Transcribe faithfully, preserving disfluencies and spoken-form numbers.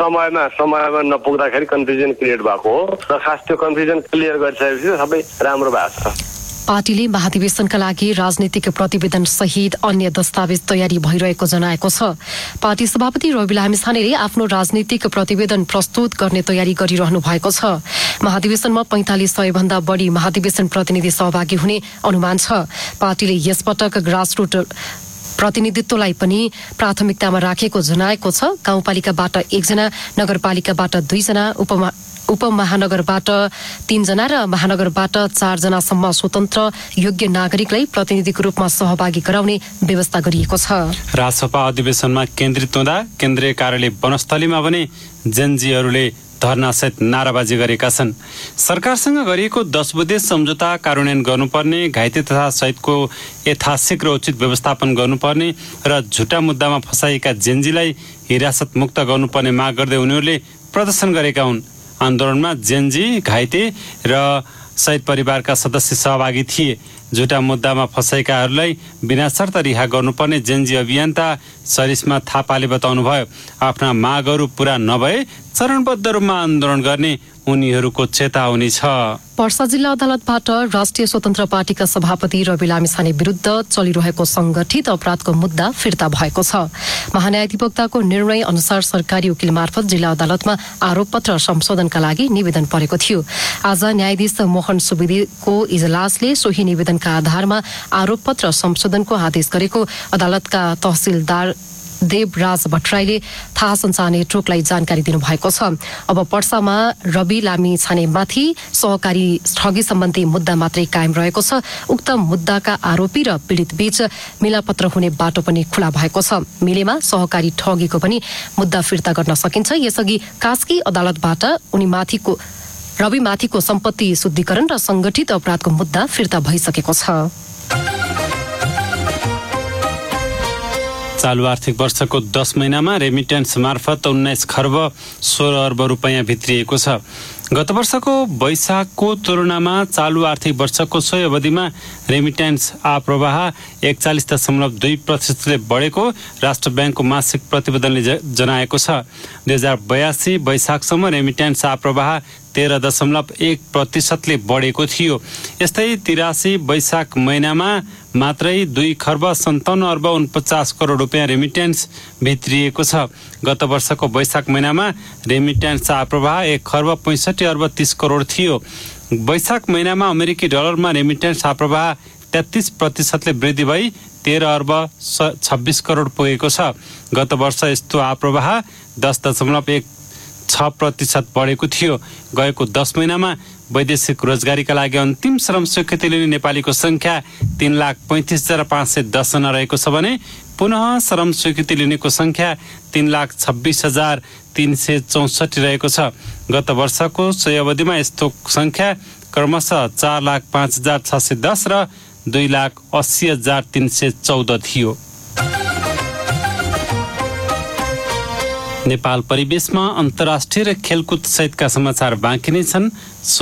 समयमा समयमा नपुग्दाखेरि confusion create भएको हो र खास त्यो कन्फ्युजन क्लियर गरिसकेपछि सबै राम्रो भएको छ। पार्टीले महाधिवेशनका लागि राजनीतिक प्रतिवेदन सहित अन्य दस्तावेज तयारी भइरहेको जनाएको छ। पार्टी सभापति रवि लामिछानेले आफ्नो राजनीतिक प्रतिवेदन प्रस्तुत गर्ने तयारी गरिरहनु भएको छ। महाधिवेशनमा पैंतालिस सय भन्दा बढी महाधिवेशन प्रतिनिधि सहभागी हुने अनुमान छ। पार्टीले यसपटक ग्रासरुट प्रतिनिधित्वलाई पनि प्राथमिकतामा राखेको जनाएको छ। गाउँपालिकाबाट एकजना, नगरपालिकाबाट दुईजना, उपमा उपमहानगरबाट तीनजना र महानगरबाट चारजनासम्म स्वतन्त्र योग्य नागरिकलाई प्रतिनिधिको रूपमा सहभागी गराउने व्यवस्था गरिएको छ। राजसभा अधिवेशनमा केन्द्रित हुँदा केन्द्रीय कार्यालय वनस्थलीमा भने जेनजीहरूले धरनासहित नाराबाजी गरेका छन्। सरकारसँग गरिएको दस बुँदे सम्झौता कार्यान्वयन गर्नुपर्ने, घाइते तथा सहितको यथाशीघ्र उचित व्यवस्थापन गर्नुपर्ने र झुटा मुद्दामा फसाइएका जेनजीलाई हिरासत मुक्त गर्नुपर्ने माग गर्दै उनीहरूले प्रदर्शन गरेका हुन्। आन्दोलनमा जेनजी, घाइते र शहीद परिवारका सदस्य सहभागी थिए। झुटा मुद्दामा फसाएकाहरूलाई बिना शर्त रिहा गर्नुपर्ने जेनजी अभियन्ता सरिस्मा थापाले बताउनुभयो। आफ्ना मागहरू पूरा नभए चरणबद्ध रूपमा आन्दोलन गर्ने उनीहरूको चेतावनी छ। पर्सा जिल्ला अदालतबाट राष्ट्रिय स्वतन्त्र पार्टीका सभापति रवि लामिछाने विरुद्ध चलिरहेको संगठित अपराधको मुद्दा फिर्ता भएको छ। महान्यायाधिवक्ताको निर्णय अनुसार सरकारी वकिल मार्फत जिल्ला अदालतमा आरोपपत्र संशोधनका लागि निवेदन परेको थियो। आज न्यायाधीश मोहन सुवेदीको इजलासले सोही निवेदनका आधारमा आरोपपत्र संशोधनको आदेश गरेको अदालतका तहसिलदार देवराज भट्टराईले थाहा सञ्चार नेटवर्कलाई जानकारी दिनुभएको छ। अब पर्सामा रवि लामिछानेमाथि सहकारी ठगी सम्बन्धी मुद्दा मात्रै कायम रहेको छ। उक्त मुद्दाका आरोपी र पीडित बीच मिलापत्र हुने बाटो पनि खुला भएको छ। मिलेमा सहकारी ठगीको पनि मुद्दा फिर्ता गर्न सकिन्छ। यसअघि कास्की अदालतबाट उनीमाथिको रविमाथिको सम्पत्ति शुद्धिकरण र संगठित अपराधको मुद्दा फिर्ता भइसकेको छ। चालु आर्थिक वर्षको दस महिनामा रेमिटेन्स मार्फत उन्नाइस खर्ब सोह्र अर्ब रुपियाँ भित्रिएको छ। गत वर्षको वैशाखको तुलनामा चालु आर्थिक वर्षको सोही अवधिमा रेमिटेन्स आप्रवाह एकचालिस दशमलव दुई प्रतिशतले बढेको राष्ट्र ब्याङ्कको मासिक प्रतिवेदनले जनाएको छ। दुई हजार बयासी वैशाखसम्म रेमिटेन्स आप्रवाह तेह्र दशमलव एक प्रतिशतले बढेको थियो। यस्तै तिरासी वैशाख महिनामा मात्रै दुई खर्ब सन्ताउन्न अर्ब उनपचास करोड रुपियाँ रेमिटेन्स भित्रिएको छ। गत वर्षको वैशाख महिनामा रेमिटेन्स आप्रवाह एक खर्ब पैँसठी अर्ब तीस करोड थियो। वैशाख महिनामा अमेरिकी डलरमा रेमिटेन्स आप्रवाह तेत्तीस प्रतिशतले वृद्धि भई तेह्र अर्ब छब्बिस करोड पुगेको छ। गत वर्ष यस्तो आप्रवाह दस दशमलव एक छ प्रतिशत बढेको थियो। गएको दस महिनामा वैदेशिक रोजगारीका लागि अन्तिम श्रम स्वीकृति लिने नेपालीको संख्या तीन लाख पैंतिस हजार पाँच सय दसजना रहेको छ भने पुनः श्रम स्वीकृति लिनेको संख्या तीन लाख छब्बिस हजार तीन सय चौसठी रहेको छ। गत वर्षको सोही अवधिमा यस्तो संख्या क्रमशः चार लाख पाँच हजार छ सय दस र दुई लाख अस्सी हजार तीन सय चौध थियो। नेपाल परिवेशमा अन्तर्राष्ट्रिय र खेलकुद सहितका समाचार बाँकी नै छन्।